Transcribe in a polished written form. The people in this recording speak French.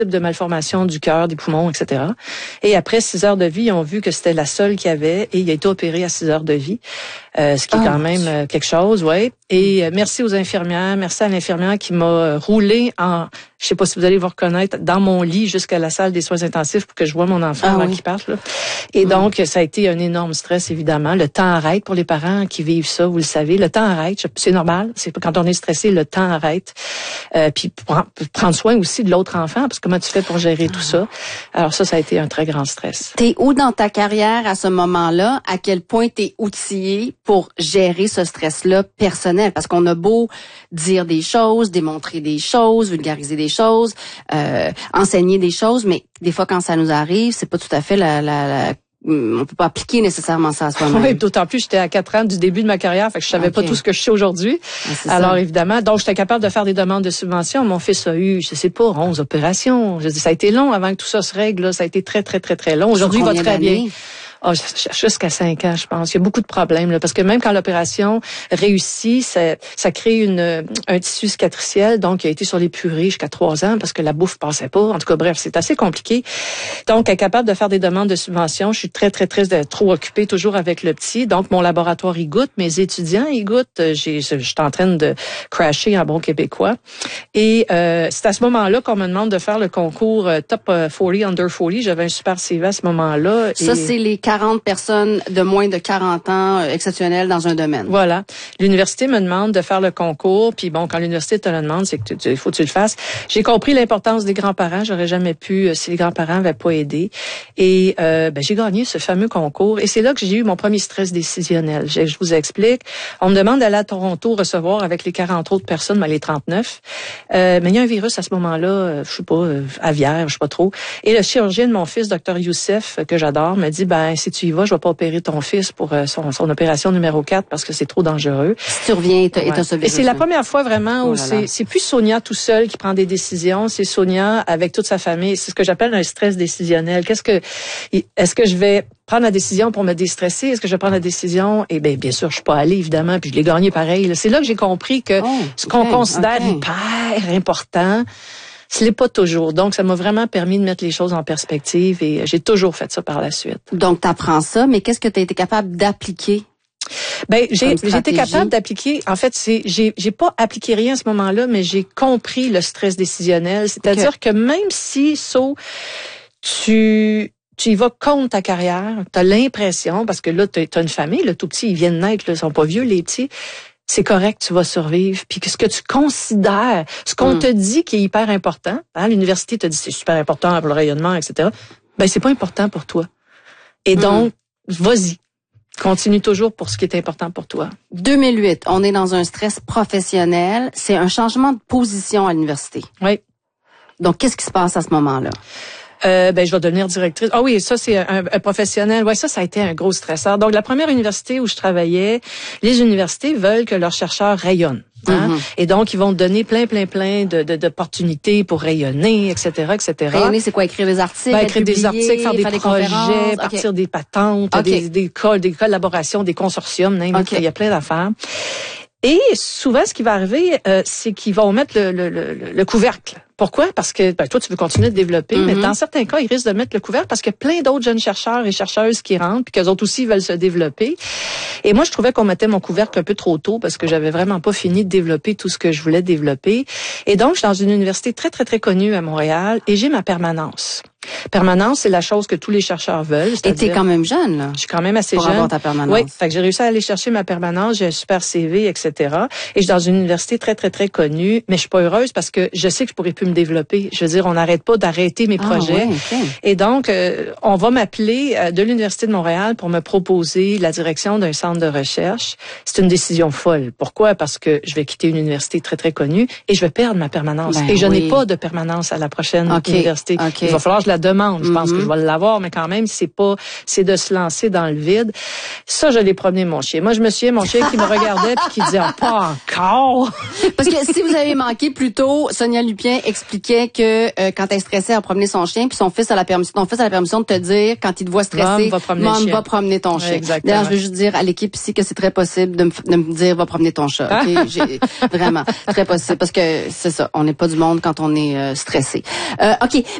de malformation du cœur, des poumons, etc. Et après 6 heures de vie, ils ont vu que c'était la seule qu'il y avait et il a été opéré à 6 heures de vie. Ce qui est quand même quelque chose, ouais. Et merci aux infirmières, merci à l'infirmière qui m'a roulé je sais pas si vous allez vous reconnaître, dans mon lit jusqu'à la salle des soins intensifs pour que je voie mon enfant avant qu'il parte, là. Et donc, ça a été un énorme stress, évidemment. Le temps arrête pour les parents qui vivent ça, vous le savez. Le temps arrête, c'est normal. C'est quand on est stressé, le temps arrête. Puis prendre soin aussi de l'autre enfant, parce que comment tu fais pour gérer tout ça? Alors ça a été un très grand stress. T'es où dans ta carrière à ce moment-là? À quel point t'es outillé pour gérer ce stress-là personnel? Parce qu'on a beau dire des choses, démontrer des choses, vulgariser des choses, enseigner des choses, mais des fois quand ça nous arrive, c'est pas tout à fait on peut pas appliquer nécessairement ça à soi-même. Oui, d'autant plus j'étais à 4 ans du début de ma carrière, fait que je savais pas tout ce que je sais aujourd'hui. Alors évidemment, donc j'étais capable de faire des demandes de subventions. Mon fils a eu, je sais pas, 11 opérations. Je dis, ça a été long avant que tout ça se règle, là. Ça a été très, très, très, très long. Aujourd'hui, il va très bien. Jusqu'à 5 ans, je pense. Il y a beaucoup de problèmes, là, parce que même quand l'opération réussit, ça crée un tissu cicatriciel, donc il a été sur les purées jusqu'à 3 ans parce que la bouffe passait pas. En tout cas, bref, c'est assez compliqué. Donc, être capable de faire des demandes de subventions, je suis très, très, très trop occupée toujours avec le petit. Donc, mon laboratoire y goûte, mes étudiants y goûtent. Je suis en train de crasher en bon québécois. Et c'est à ce moment-là qu'on me demande de faire le concours Top 40, Under 40. J'avais un super CV à ce moment-là. Ça, c'est les 40 personnes de moins de 40 ans exceptionnelles dans un domaine. Voilà. L'université me demande de faire le concours, puis bon, quand l'université te le demande, c'est que il faut que tu le fasses. J'ai compris l'importance des grands-parents. J'aurais jamais pu si les grands-parents n'avaient pas aidé. Et j'ai gagné ce fameux concours. Et c'est là que j'ai eu mon premier stress décisionnel. Je vous explique. On me demande d'aller à Toronto recevoir avec les 40 autres personnes, les 39. Mais il y a un virus à ce moment-là, je sais pas, aviaire, je sais pas trop. Et le chirurgien de mon fils, Dr. Youssef, que j'adore, me dit, si tu y vas, je vais pas opérer ton fils pour son opération numéro 4 parce que c'est trop dangereux. Si tu reviens, t'as ce virus. Et c'est la première fois vraiment où c'est plus Sonia tout seul qui prend des décisions, c'est Sonia avec toute sa famille. C'est ce que j'appelle un stress décisionnel. Est-ce que je vais prendre la décision pour me déstresser? Est-ce que je vais prendre la décision? Eh bien sûr, je suis pas allée, évidemment, puis je l'ai gagné pareil, là. C'est là que j'ai compris que ce qu'on considère hyper important, ce n'est pas toujours. Donc, ça m'a vraiment permis de mettre les choses en perspective et j'ai toujours fait ça par la suite. Donc, t'apprends ça, mais qu'est-ce que tu as été capable d'appliquer? J'ai été capable d'appliquer. En fait, j'ai pas appliqué rien à ce moment-là, mais j'ai compris le stress décisionnel. C'est-à-dire que même si, tu y vas contre ta carrière, t'as l'impression, parce que là, t'as une famille, le tout petit, ils viennent naître, là, ils sont pas vieux, les petits. C'est correct, tu vas survivre. Puis ce que tu considères, ce qu'on te dit qui est hyper important, l'université te dit c'est super important pour le rayonnement, etc. C'est pas important pour toi. Et donc, vas-y. Continue toujours pour ce qui est important pour toi. 2008, on est dans un stress professionnel. C'est un changement de position à l'université. Oui. Donc, qu'est-ce qui se passe à ce moment-là? Je vais devenir directrice. Ah oui, ça c'est un professionnel. Ouais, ça a été un gros stresseur. Donc la première université où je travaillais, les universités veulent que leurs chercheurs rayonnent. Et donc ils vont te donner plein d'opportunités pour rayonner, etc. Rayonner, c'est quoi? Écrire des articles, écrire des articles, faire des projets, partir des patentes, des collaborations, des consortiums, il y a plein d'affaires. Et souvent, ce qui va arriver, c'est qu'ils vont mettre le couvercle. Pourquoi? Parce que toi, tu veux continuer de développer, mais dans certains cas, ils risquent de mettre le couvercle parce qu'il y a plein d'autres jeunes chercheurs et chercheuses qui rentrent, puis qu'eux autres aussi veulent se développer. Et moi, je trouvais qu'on mettait mon couvercle un peu trop tôt parce que j'avais vraiment pas fini de développer tout ce que je voulais développer. Et donc, je suis dans une université très, très, très connue à Montréal et j'ai ma permanence. Permanence, c'est la chose que tous les chercheurs veulent. Et t'es quand même jeune, là. Je suis quand même assez jeune. Pour avoir ta permanence. Oui, fait que j'ai réussi à aller chercher ma permanence, j'ai un super CV, etc. Et je suis dans une université très, très, très connue, mais je suis pas heureuse parce que je sais que je pourrais plus me développer. Je veux dire, on n'arrête pas d'arrêter mes projets. Et donc, on va m'appeler de l'Université de Montréal pour me proposer la direction d'un centre de recherche. C'est une décision folle. Pourquoi? Parce que je vais quitter une université très, très connue et je vais perdre ma permanence. Et je n'ai pas de permanence à la prochaine université. Il va falloir que je la demande demande. Je pense que je vais l'avoir, mais quand même, c'est de se lancer dans le vide. Ça, je l'ai promené mon chien. Moi, je me souviens, mon chien qui me regardait puis qui disait pas encore. Parce que si vous avez manqué plus tôt, Sonia Lupien expliquait que quand elle stressait à promener son chien, puis ton fils a la permission de te dire quand il te voit stressé, Mom va promener ton chien. Exactement. D'ailleurs, je veux juste dire à l'équipe ici que c'est très possible de me dire va promener ton chat. Okay? Vraiment très possible parce que c'est ça, on n'est pas du monde quand on est stressé. OK.